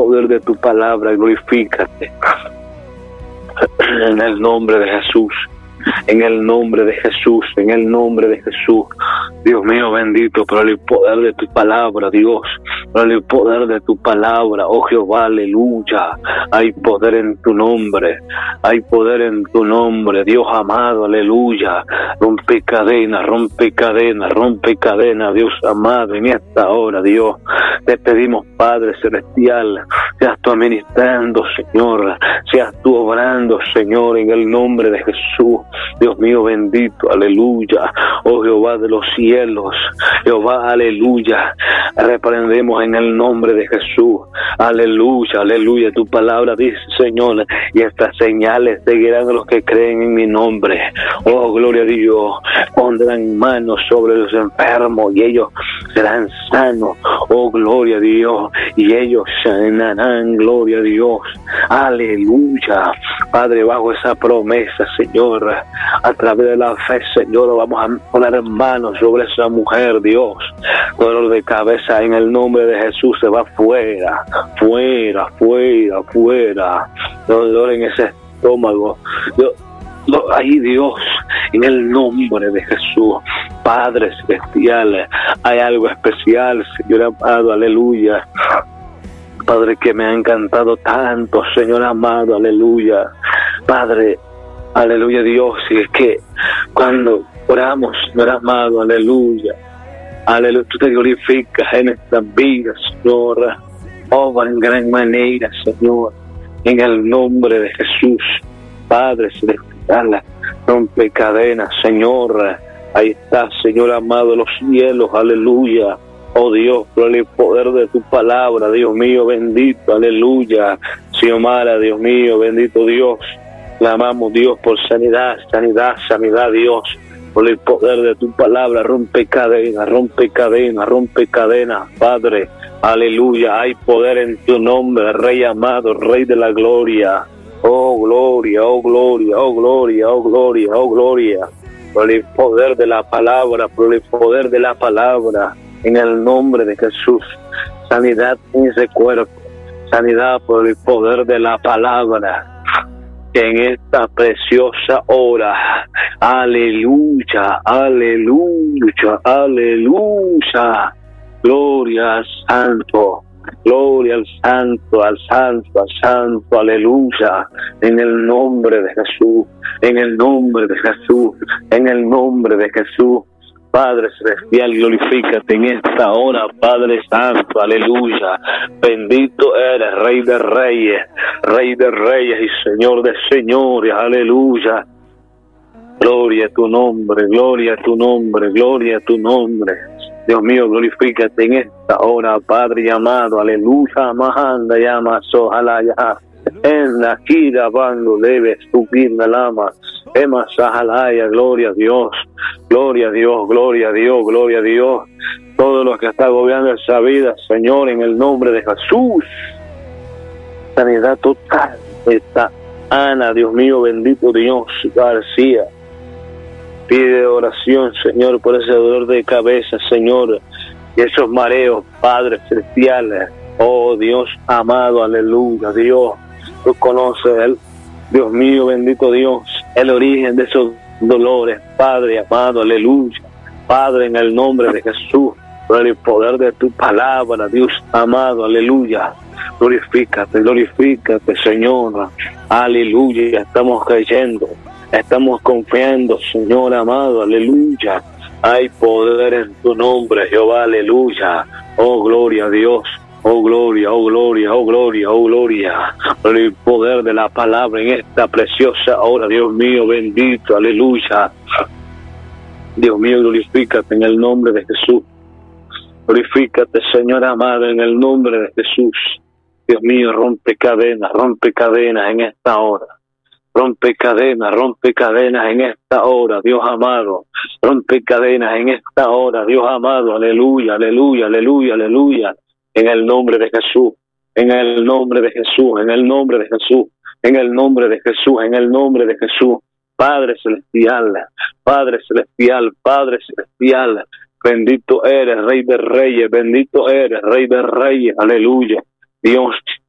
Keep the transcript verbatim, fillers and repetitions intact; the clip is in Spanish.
poder de tu palabra, glorifícate. En el nombre de Jesús, en el nombre de Jesús, en el nombre de Jesús. Dios mío bendito, por el poder de tu palabra, Dios, por el poder de tu palabra, oh Jehová, aleluya. Hay poder en tu nombre, hay poder en tu nombre, Dios amado, aleluya. Rompe cadenas, rompe cadenas, rompe cadenas, Dios amado, en esta hora, Dios, te pedimos, Padre celestial, seas tú administrando, Señor, seas tú obrando, Señor, en el nombre de Jesús. Dios mío bendito, aleluya. Oh Jehová de los cielos, Jehová, aleluya. Reprendemos en el nombre de Jesús, aleluya, aleluya. Tu palabra dice, Señor, y estas señales seguirán a los que creen en mi nombre. Oh, gloria a Dios. Pondrán manos sobre los enfermos y ellos serán sanos. Oh, gloria a Dios. Y ellos sanarán, gloria a Dios. Aleluya. Padre, bajo esa promesa, Señor, a través de la fe, Señor, vamos a poner manos sobre esa mujer, Dios. Dolor de cabeza en el nombre de Jesús se va fuera, fuera, fuera, fuera. Dolor en ese estómago. Dios, ay, Dios, en el nombre de Jesús, Padre celestial, hay algo especial, Señor amado, aleluya. Padre, que me ha encantado tanto, Señor amado, aleluya. Padre, aleluya, Dios, y es que cuando oramos, Señor amado, aleluya, aleluya, tú te glorificas en esta vida, Señor, obra en gran manera, Señor, en el nombre de Jesús, Padre celestial, rompe cadenas, Señor, ahí está, Señor amado, los cielos, aleluya. Oh Dios, por el poder de tu palabra, Dios mío bendito, aleluya. Xiomara, Dios mío, bendito Dios. Clamamos, Dios, por sanidad, sanidad, sanidad, Dios. Por el poder de tu palabra, rompe cadenas, rompe cadenas, rompe cadenas, Padre. Aleluya, hay poder en tu nombre, Rey amado, Rey de la gloria. Oh gloria, oh gloria, oh gloria, oh gloria, oh gloria. Por el poder de la palabra, por el poder de la palabra. En el nombre de Jesús, sanidad en ese cuerpo, sanidad por el poder de la palabra, que en esta preciosa hora, aleluya, aleluya, aleluya, gloria al Santo, gloria al Santo, al Santo, al Santo, aleluya, en el nombre de Jesús, en el nombre de Jesús, en el nombre de Jesús. Padre celestial, glorifícate en esta hora, Padre Santo, aleluya. Bendito eres, Rey de Reyes, Rey de Reyes y Señor de Señores, aleluya. Gloria a tu nombre, gloria a tu nombre, gloria a tu nombre. Dios mío, glorifícate en esta hora, Padre amado, aleluya. Mahanda llama, sojalá ya. En la gira bando debes subir la lama. Ema sajalaya, gloria a Dios, gloria a Dios, gloria a Dios, gloria a Dios. Todo lo que está agobiando esa vida, Señor, en el nombre de Jesús. Sanidad total. Está Ana, Dios mío, bendito Dios, García. Pide oración, Señor, por ese dolor de cabeza, Señor, y esos mareos, Padre celestial. Oh Dios amado, aleluya, Dios. Tú conoces, el, Dios mío, bendito Dios, el origen de esos dolores, Padre amado, aleluya. Padre, en el nombre de Jesús, por el poder de tu palabra, Dios amado, aleluya. Glorifícate, glorifícate, Señor, aleluya. Estamos creyendo, estamos confiando, Señor amado, aleluya. Hay poder en tu nombre, Jehová, aleluya. Oh, gloria a Dios. Oh gloria, oh gloria, oh gloria, oh gloria, por el poder de la palabra en esta preciosa hora, Dios mío, bendito, aleluya. Dios mío, glorifícate en el nombre de Jesús. Glorifícate, Señor amado, en el nombre de Jesús. Dios mío, rompe cadenas, rompe cadenas en esta hora. Rompe cadenas, rompe cadenas en esta hora, Dios amado. Rompe cadenas en esta hora, Dios amado, aleluya, aleluya, aleluya, aleluya. En el nombre de Jesús, en el nombre de Jesús, en el nombre de Jesús, en el nombre de Jesús, en el nombre de Jesús. Padre celestial, Padre celestial, Padre celestial, bendito eres, Rey de Reyes, bendito eres, Rey de Reyes, aleluya. Dios,